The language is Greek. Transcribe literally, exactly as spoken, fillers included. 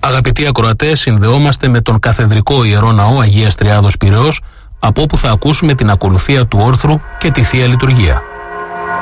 Αγαπητοί ακροατές, συνδεόμαστε με τον Καθεδρικό Ιερό Ναό Αγίας Τριάδος Πειραιώς, από όπου θα ακούσουμε την ακολουθία του όρθρου και τη Θεία Λειτουργία.